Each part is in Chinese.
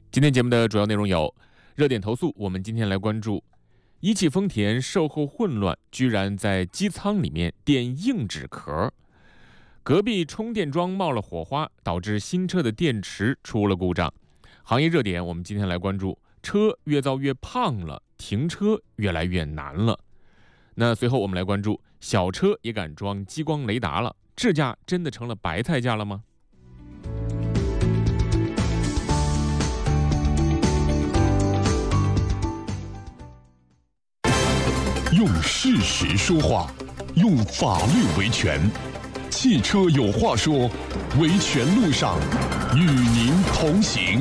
今天节目的主要内容有：热点投诉，我们今天来关注一汽丰田售后混乱，居然在机舱里面垫硬纸壳；隔壁充电桩冒了火花，导致新车的电池出了故障。行业热点，我们今天来关注：车越造越胖了，停车越来越难了。那随后我们来关注：小车也敢装激光雷达了，智驾真的成了白菜价了吗？ 用事实说话，用法律维权。汽车有话说，维权路上与您同行。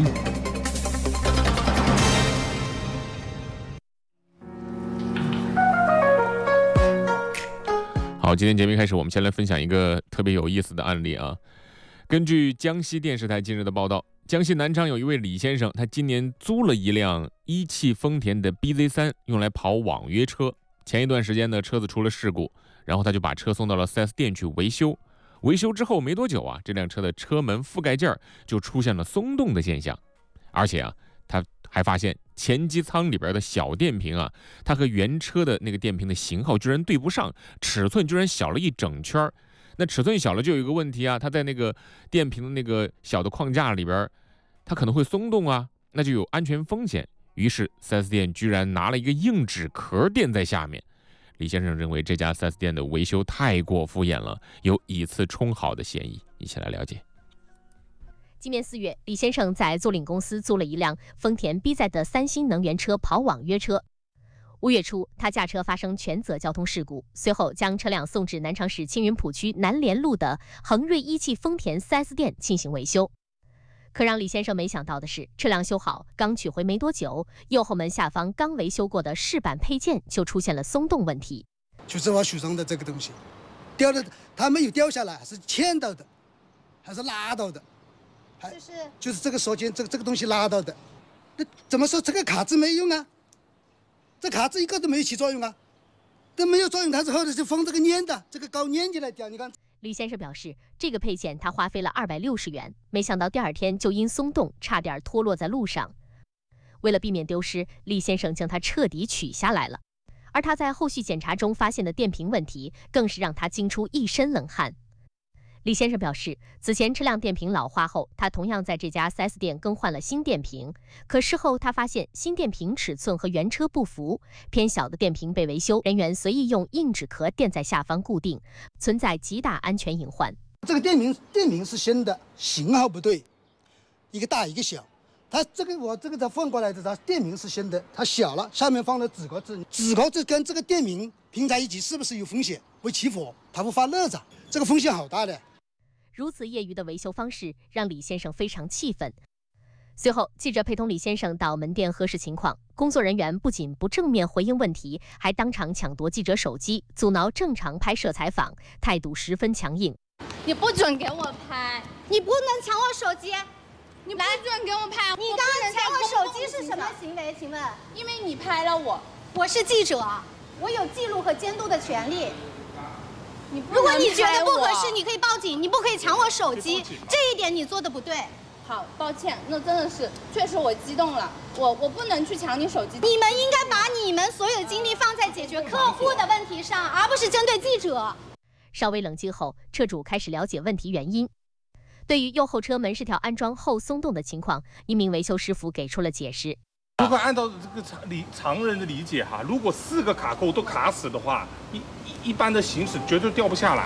好，今天节目一开始，我们先来分享一个特别有意思的案例啊。根据江西电视台近日的报道，江西南昌有一位李先生，他今年租了一辆一汽丰田的 BZ3， 用来跑网约车。前一段时间呢，车子出了事故，然后他就把车送到了 4S 店去维修。维修之后没多久啊，这辆车的车门覆盖件就出现了松动的现象，而且啊，他还发现前机舱里边的小电瓶啊，它和原车的那个电瓶的型号居然对不上，尺寸居然小了一整圈。那尺寸小了就有一个问题啊，它在那个电瓶的那个小的框架里边，它可能会松动啊，那就有安全风险。于是 4S 店居然拿了一个硬纸壳垫在下面。李先生认为这家 4S 店的维修太过敷衍了，有以次充好的嫌疑。一起来了解。 今年4月，李先生在租赁公司租了一辆丰田 BZ 的3星能源车跑网约车。5月初，他驾车发生全责交通事故，随后将车辆送至南昌市青云浦区南联路的恒瑞一汽丰田 4S 店进行维修。可让李先生没想到的是，车辆修好刚取回没多久，右后门下方刚维修过的饰板配件就出现了松动问题。 就是我手上的这个东西掉的，它没有掉下来，是牵到的，还是拉到的？就是这个锁件，这个东西拉到的。那怎么说这个卡子没用啊？这卡子一个都没有起作用啊，这没有作用，它是后头是封这个粘的，这个膏粘起来掉，你看。 李先生表示，这个配件他花费了260元，没想到第二天就因松动差点脱落在路上。为了避免丢失，李先生将它彻底取下来了。而他在后续检查中发现的电瓶问题，更是让他惊出一身冷汗。李先生表示，此前车辆电瓶老化后，他同样在这家 4S 店更换了新电瓶，可事后他发现新电瓶尺寸和原车不符，偏小的电瓶被维修人员随意用硬纸壳垫在下方固定，存在极大安全隐患。 这个电瓶是新的，型号不对，一个大一个小。它我这个它换过来的，它电瓶是新的，它小了，下面放了纸壳子，纸壳子跟这个电瓶拼在一起，是不是有风险？会起火，它会发热胀，这个风险好大的。 如此业余的维修方式让李先生非常气愤。随后，记者陪同李先生到门店核实情况，工作人员不仅不正面回应问题，还当场抢夺记者手机，阻挠正常拍摄采访，态度十分强硬。 你不准给我拍， 你不能抢我手机， 你不准给我拍。 你刚刚抢我手机是什么行为？请问？ 因为你拍了我， 我是记者，我有记录和监督的权利。 如果你觉得不合适，你可以报警，你不可以抢我手机，这一点你做的不对。 好，抱歉，那真的是，确实我激动了，我不能去抢你手机。 你们应该把你们所有的精力放在解决客户的问题上，而不是针对记者。 稍微冷静后，车主开始了解问题原因。对于右后车门饰条安装后松动的情况，一名维修师傅给出了解释。 如果按照这个常人的理解哈，如果4个卡扣都卡死的话，一般的行驶绝对掉不下来。